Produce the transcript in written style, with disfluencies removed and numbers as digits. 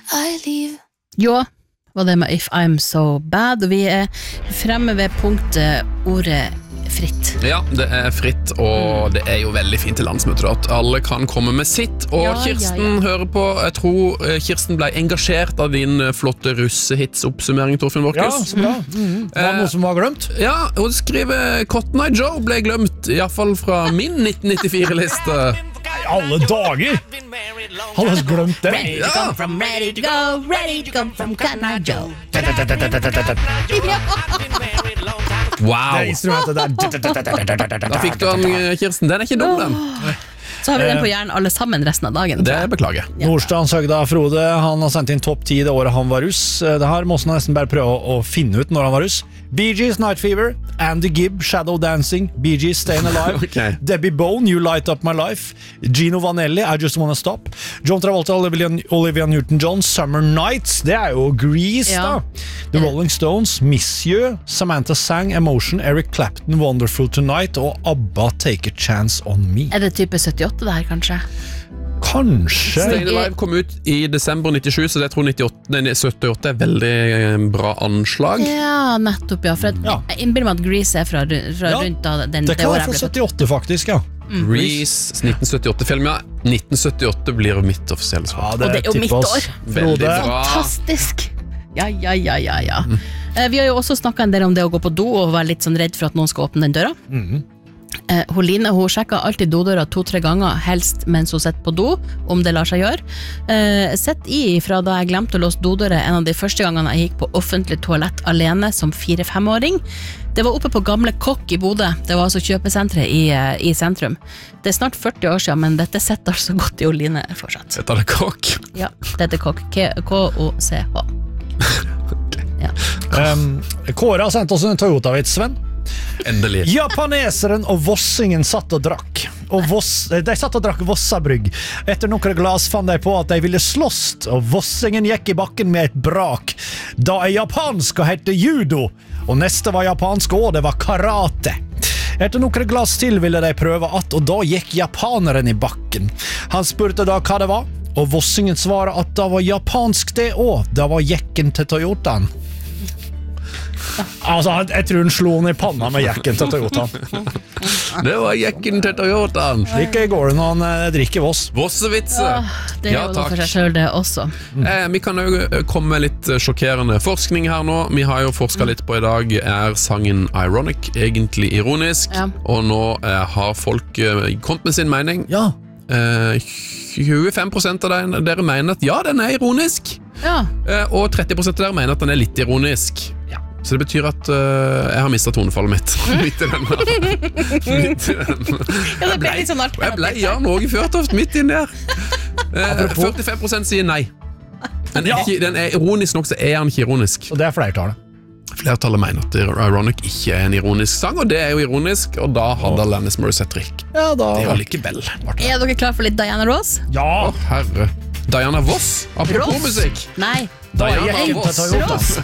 I leave. Jo, var det med If I'm So Bad, og vi fremme ved punktet ordet fritt. Ja, det fritt, og det jo veldig fint til landsmøtet at alle kan komme med sitt, og Kirsten hører på. Jeg tror Kirsten ble engasjert av din flotte russehits-oppsummering, Torfinn Borchhus. Ja, så bra. Var det noe som var glemt? Ja, hun skriver Cotton Eye Joe ble glemt, I hvert fall fra min 1994-liste. Alle dager! Hadde jeg glemt det? Ready to come from, ready to go, ready to come from Cotton Eye Joe. Wow. Det instrumentet der. Da fikk du den, Kirsten. Den ikke dum, den. Så har vi den på hjernen alle sammen resten av dagen. Det beklager. Nordstrand Søgda Frode, han har sendt inn topp 10 det året han var russ. Det her må han nesten bare prøve å finne ut når han var russ. Bee Gees Night Fever, Andy Gibb Shadow Dancing, Bee Gees Stayin' Alive, Okay. Debbie Bone You Light Up My Life, Gino Vanelli I Just Wanna Stop, John Travolta Olivia Newton-John Summer Nights, det jo Grease da. The Rolling Stones, Miss You, Samantha Sang, Emotion, Eric Clapton, Wonderful Tonight og ABBA Take a Chance on Me. Det type 78 det her, kanskje? Kanskje. Stayin' Alive kom ut I desember 97, så jeg tror 78 veldig bra anslag. Ja, nettopp, ja. For jeg innbiller meg at Grease fra rundt da den, det kan være fra 78 faktisk, ja. Grease, 1978-film, ja. 1978 blir mitt offisielle svar. Og det jo mitt år. Veldig bra. Fantastisk. Ja. Vi har jo også snakket en del om det å gå på do og være litt sånn redd for at noen skal åpne den døra. Line, hun sjekker alltid dodøra 2-3 ganger, helst mens hun sitter på do, om det lar seg gjøre. Sett fra da jeg glemte å låse dodøra en av de første gangene jeg gikk på offentlig toalett alene som 4-5-åring. Det var oppe på Gamle Kokk I Bodø. Det var altså kjøpesentret I sentrum. Det snart 40 år siden, men dette setter så godt I Line fortsatt. Dette Kokk? Ja, dette Kokk. K-O-C-H. Ja. Kåre har sendt oss en Toyota-vits, Sven. Endelig. Japaneseren og vossingen satt og drakk. De satt og drakk Vossabrygg. Etter noen glas fant de på at de ville slåss, og vossingen gikk I bakken med et brak. Da japansk og hette judo, og neste var japansk og det var karate. Etter noen glas til ville de prøve at, og da gikk japaneren I bakken. Han spurte da hva det var, og vossingen svaret at det var japansk det også. Det var jekken til Toyotaen. Altså, jeg tror hun slo den I panna med jekken til Toyotaen. Det var jekken til Toyotaen. Slik går det når han drikker Voss. Vossevitse. Det jo noe for seg selv det også. Vi kan jo komme med litt sjokkerende forskning her nå. Vi har jo forsket litt på I dag. Sangen Ironic egentlig ironisk? Ja. Og nå har folk kommet med sin mening. Ja. 25% av dere mener at ja, den ironisk. Ja. Og 30% av dere mener at den litt ironisk. Ja. Så det betyr at jeg har mistet tonefallet mitt. Midt I den. Ja, det ble litt sånn alternativt. Jeg ble Jan Åge Fjørtoft midt inn der. 45% sier nei. Den ironisk nok, så han ikke ironisk. Og det flertallet. Flertallet mener at Ironic ikke en ironisk sang, og det jo ironisk, og da hadde Alanis Morissette rikk. Ja, da. Det jo likevel. Dere klar for litt Diana Ross? Ja. Herre. Diana Voss, apropos musikk. Nei. Diana Ross.